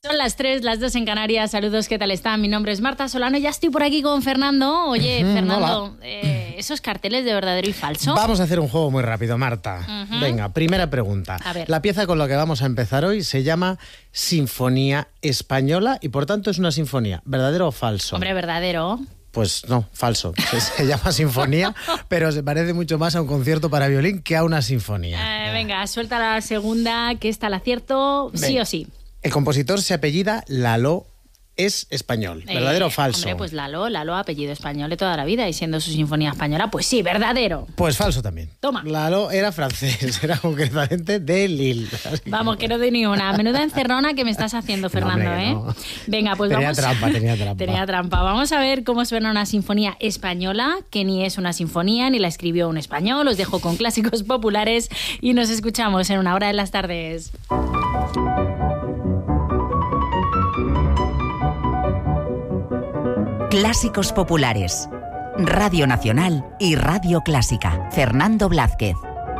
Son las 3, las 2 en Canarias. Saludos, ¿qué tal están? Mi nombre es Marta Solano. Ya estoy por aquí con Fernando. Oye, Fernando, ¿esos carteles de verdadero y falso? Vamos a hacer un juego muy rápido, Marta. Venga, primera pregunta. A ver. La pieza con la que vamos a empezar hoy se llama Sinfonía Española y por tanto es una sinfonía. ¿Verdadero o falso? Hombre, verdadero. Pues no, falso. Se llama sinfonía, pero se parece mucho más a un concierto para violín que a una sinfonía. Venga, suelta la segunda, que está el acierto, sí o sí. El compositor se apellida Lalo, es español. ¿Verdadero o falso? Hombre, pues Lalo, apellido español de toda la vida, y siendo su sinfonía española, pues sí, verdadero. Pues falso también. Toma. Lalo era francés, era concretamente de Lille. Vamos, que no doy ni una. Menuda encerrona que me estás haciendo, Fernando, No, hombre, no. Venga, pues tenía vamos. Tenía trampa. Tenía trampa. Vamos a ver cómo suena una sinfonía española, que ni es una sinfonía, ni la escribió un español. Os dejo con clásicos populares y nos escuchamos en Una Hora de las Tardes. Clásicos populares. Radio Nacional y Radio Clásica. Fernando Blázquez.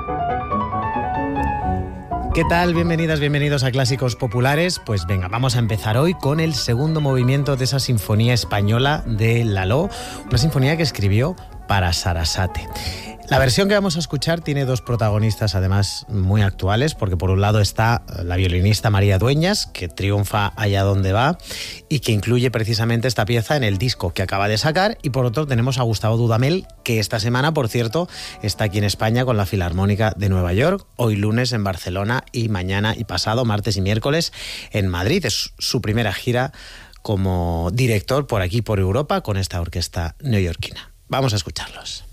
¿Qué tal? Bienvenidas, bienvenidos a Clásicos Populares. Pues venga, vamos a empezar hoy con el segundo movimiento de esa sinfonía española de Lalo, una sinfonía que escribió para Sarasate. La versión que vamos a escuchar tiene dos protagonistas además muy actuales, porque por un lado está la violinista María Dueñas, que triunfa allá donde va y que incluye precisamente esta pieza en el disco que acaba de sacar, y por otro tenemos a Gustavo Dudamel, que esta semana, por cierto, está aquí en España con la Filarmónica de Nueva York, hoy lunes en Barcelona y mañana y pasado, martes y miércoles, en Madrid. Es su primera gira como director por aquí, por Europa, con esta orquesta neoyorquina. Vamos a escucharlos.